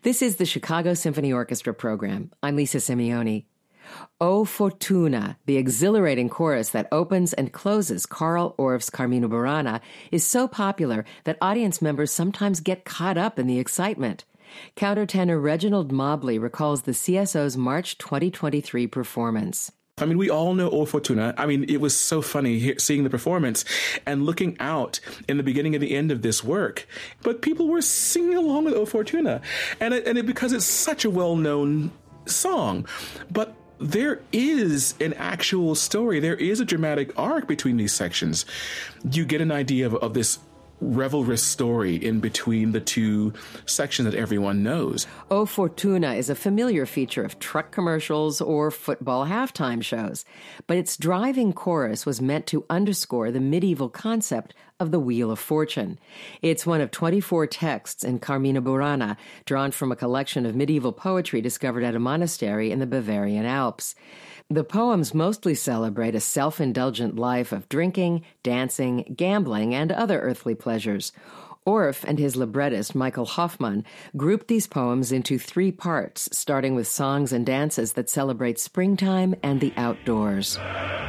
This is the Chicago Symphony Orchestra program. I'm Lisa Simeoni. O Fortuna, the exhilarating chorus that opens and closes Carl Orff's Carmina Burana, is so popular that audience members sometimes get caught up in the excitement. Countertenor Reginald Mobley recalls the CSO's March 2023 performance. I mean, we all know O Fortuna. I mean, it was so funny seeing the performance and looking out in the beginning and the end of this work. But people were singing along with O Fortuna. Because it's such a well-known song. But there is an actual story. There is a dramatic arc between these sections. You get an idea of this revelrous story in between the two sections that everyone knows. O Fortuna is a familiar feature of truck commercials or football halftime shows, but its driving chorus was meant to underscore the medieval concept of the Wheel of Fortune. It's one of 24 texts in Carmina Burana, drawn from a collection of medieval poetry discovered at a monastery in the Bavarian Alps. The poems mostly celebrate a self-indulgent life of drinking, dancing, gambling, and other earthly pleasures. Orff and his librettist, Michael Hoffman, grouped these poems into 3 parts, starting with songs and dances that celebrate springtime and the outdoors.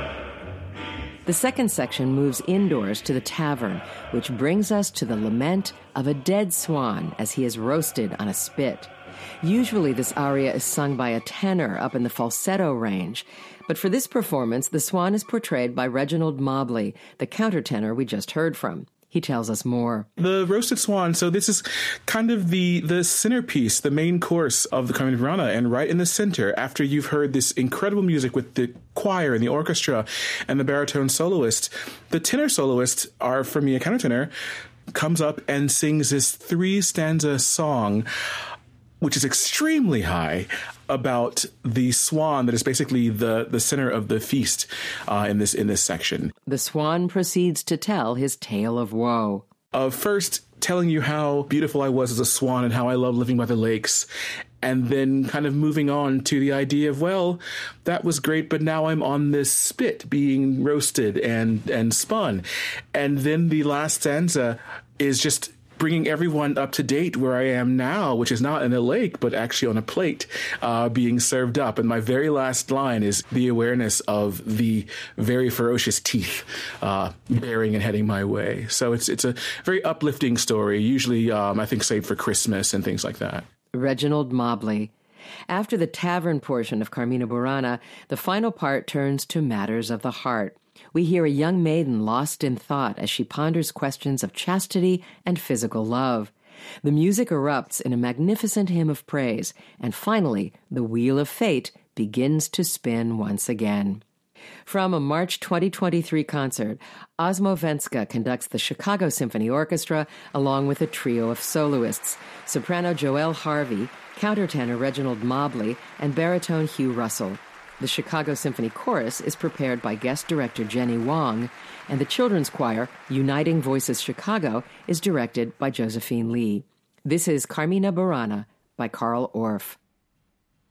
The second section moves indoors to the tavern, which brings us to the lament of a dead swan as he is roasted on a spit. Usually this aria is sung by a tenor up in the falsetto range, but for this performance, the swan is portrayed by Reginald Mobley, the countertenor we just heard from. He tells us more. The roasted swan, so this is kind of the centerpiece, the main course of the Carmina Burana, and right in the center, after you've heard this incredible music with the choir and the orchestra and the baritone soloist, the tenor soloist, for me a countertenor, comes up and sings this 3-stanza song, which is extremely high, about the swan that is basically the center of the feast in this section. The swan proceeds to tell his tale of woe. First, telling you how beautiful I was as a swan and how I love living by the lakes, and then kind of moving on to the idea of, well, that was great, but now I'm on this spit being roasted and spun. And then the last stanza is just bringing everyone up to date where I am now, which is not in a lake, but actually on a plate being served up. And my very last line is the awareness of the very ferocious teeth bearing and heading my way. So it's a very uplifting story, usually I think saved for Christmas and things like that. Reginald Mobley. After the tavern portion of Carmina Burana, the final part turns to matters of the heart. We hear a young maiden lost in thought as she ponders questions of chastity and physical love. The music erupts in a magnificent hymn of praise, and finally, the Wheel of Fate begins to spin once again. From a March 2023 concert, Osmo Venska conducts the Chicago Symphony Orchestra along with a trio of soloists, soprano Joelle Harvey, countertenor Reginald Mobley, and baritone Hugh Russell. The Chicago Symphony Chorus is prepared by guest director Jenny Wong, and the children's choir, Uniting Voices Chicago, is directed by Josephine Lee. This is Carmina Burana by Carl Orff.